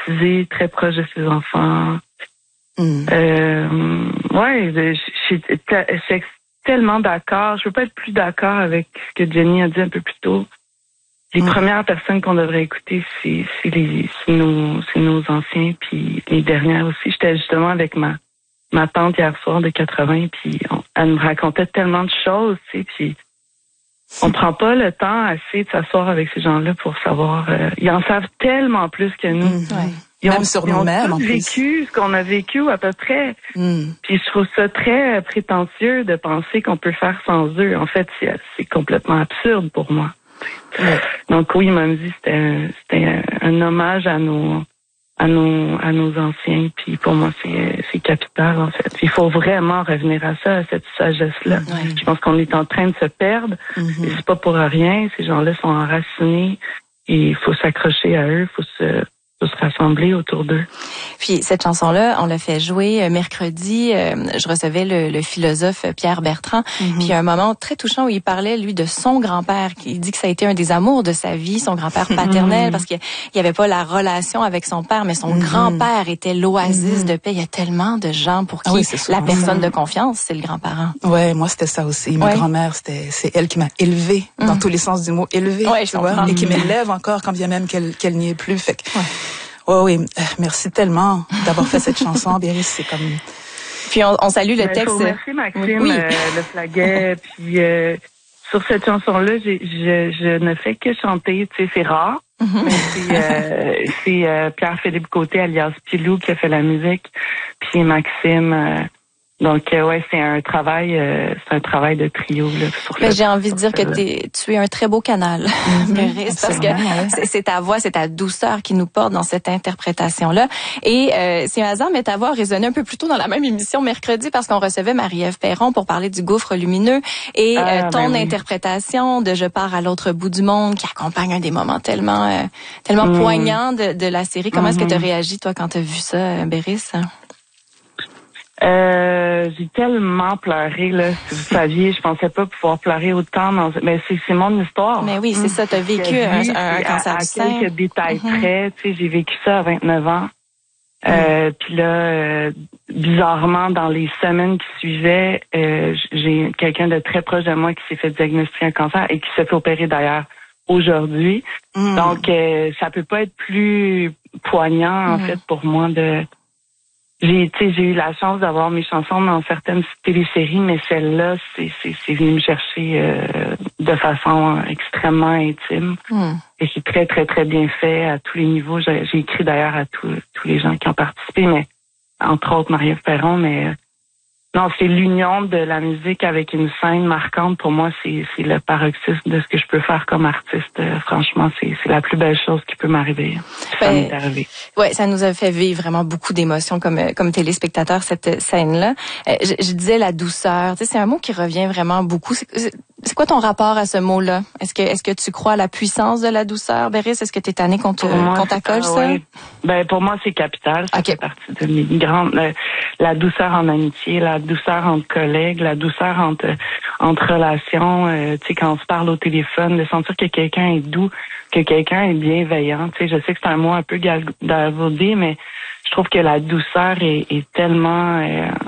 baptisé, très proche de ses enfants. Ouais, je suis tellement d'accord. Je peux pas être plus d'accord avec ce que Jenny a dit un peu plus tôt. Les premières personnes qu'on devrait écouter, c'est nos anciens, puis les dernières aussi. J'étais justement avec ma tante hier soir de 80, puis elle me racontait tellement de choses, tu sais, puis on prend pas le temps assez de s'asseoir avec ces gens-là pour savoir. Ils en savent tellement plus que nous. Même sur nous-mêmes, en plus. Vécu ce qu'on a vécu à peu près. Puis je trouve ça très prétentieux de penser qu'on peut faire sans eux. En fait, c'est complètement absurde pour moi. Donc oui, il m'a dit c'était un hommage à nos anciens, puis pour moi c'est capital en fait. Il faut vraiment revenir à ça, à cette sagesse-là. Je pense qu'on est en train de se perdre, et c'est pas pour rien. Ces gens-là sont enracinés et il faut s'accrocher à eux, il faut se rassembler autour d'eux. Puis cette chanson-là, on l'a fait jouer mercredi. Je recevais le philosophe Pierre Bertrand. Puis il y a un moment très touchant où il parlait, lui, de son grand-père. Il dit que ça a été un des amours de sa vie, son grand-père paternel, parce qu'il n'y avait pas la relation avec son père, mais son grand-père était l'oasis de paix. Il y a tellement de gens pour qui la personne de confiance, c'est le grand-parent. Ouais, moi c'était ça aussi. Ma grand-mère, c'est elle qui m'a élevée, dans tous les sens du mot, élevée, tu vois, et qui m'élève encore quand bien même qu'elle n'y est plus. Fait que, oui, merci tellement d'avoir fait cette chanson, Béris, c'est comme... Puis on salue le texte. Merci Maxime, le flaguet, puis sur cette chanson-là, je ne fais que chanter, tu sais, c'est rare. C'est Pierre-Philippe Côté, alias Pilou, qui a fait la musique, puis Maxime... Donc c'est un travail de trio là. Mais j'ai envie de dire que tu es un très beau canal, Béris, parce que c'est ta voix, c'est ta douceur qui nous porte dans cette interprétation là. Et c'est un hasard, mais ta voix a résonné un peu plus tôt dans la même émission mercredi parce qu'on recevait Marie-Ève Perron pour parler du gouffre lumineux et ton interprétation de Je pars à l'autre bout du monde qui accompagne un des moments tellement poignants de la série. Comment est-ce que tu as réagi toi quand tu as vu ça, Béris? J'ai tellement pleuré là, si vous saviez, je pensais pas pouvoir pleurer autant mais c'est mon histoire. Mais oui, c'est ça, t'as vécu un cancer du sein. À quelques détails près, tu sais, j'ai vécu ça à 29 ans. Puis là, bizarrement, dans les semaines qui suivaient, j'ai quelqu'un de très proche de moi qui s'est fait diagnostiquer un cancer et qui s'est fait opérer d'ailleurs aujourd'hui. Donc, ça peut pas être plus poignant en fait pour moi de... J'ai eu la chance d'avoir mes chansons dans certaines téléséries, mais celle-là, c'est venu me chercher de façon extrêmement intime. Et c'est très, très, très bien fait à tous les niveaux. J'ai écrit d'ailleurs à tous les gens qui ont participé, mais entre autres Marie-Ève Perron, mais non, c'est l'union de la musique avec une scène marquante. Pour moi, c'est le paroxysme de ce que je peux faire comme artiste. Franchement, c'est la plus belle chose qui peut m'arriver. Ça m'est arrivé. Ouais, ça nous a fait vivre vraiment beaucoup d'émotions comme téléspectateurs, cette scène-là. Je disais la douceur. Tu sais, c'est un mot qui revient vraiment beaucoup. C'est quoi ton rapport à ce mot-là? Est-ce que tu crois à la puissance de la douceur, Béris? Est-ce que t'es tanné qu'on t'accole ça? Oui. Ben, pour moi, c'est capital. Ça fait partie de mes grandes, la douceur en amitié, la douceur entre collègues, la douceur entre relations, tu sais, quand on se parle au téléphone, de sentir que quelqu'un est doux, que quelqu'un est bienveillant. Tu sais, je sais que c'est un mot un peu galvaudé, mais je trouve que la douceur est tellement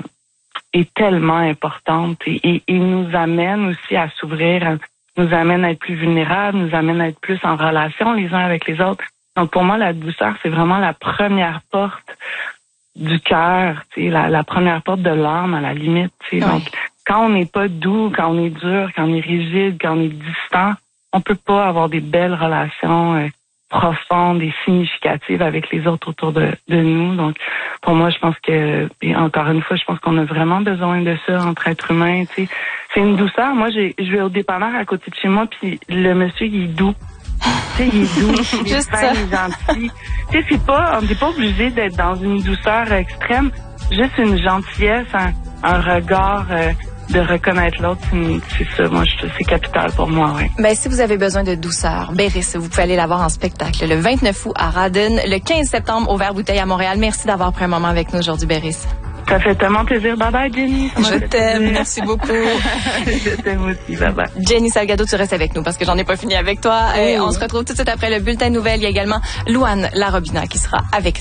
importante et nous amène aussi à s'ouvrir, nous amène à être plus vulnérables, nous amène à être plus en relation les uns avec les autres. Donc pour moi, la douceur, c'est vraiment la première porte du cœur, tu sais, la première porte de l'âme à la limite. Tu sais. Donc quand on n'est pas doux, quand on est dur, quand on est rigide, quand on est distant, on peut pas avoir des belles relations profondes et significatives avec les autres autour de nous. Donc, pour moi, je pense que, et encore une fois, je pense qu'on a vraiment besoin de ça entre êtres humains. Tu sais. C'est une douceur. Moi, je vais au dépanneur à côté de chez moi, puis le monsieur, il est doux. Tu sais, il est doux, il est fin, il est gentil. Tu sais, on n'est pas obligé d'être dans une douceur extrême. Juste une gentillesse, un regard... de reconnaître l'autre, c'est ça, moi, c'est capital pour moi, oui. Ben, si vous avez besoin de douceur, Béris, vous pouvez aller la voir en spectacle le 29 août à Radin, le 15 septembre au Vert-Bouteille à Montréal. Merci d'avoir pris un moment avec nous aujourd'hui, Béris. Ça fait tellement plaisir. Bye bye, Jenny. Je t'aime. Merci beaucoup. Je t'aime aussi. Bye bye. Jenny Salgado, tu restes avec nous parce que j'en ai pas fini avec toi. On se retrouve tout de suite après le bulletin de nouvelles. Il y a également Louane Larobina qui sera avec nous.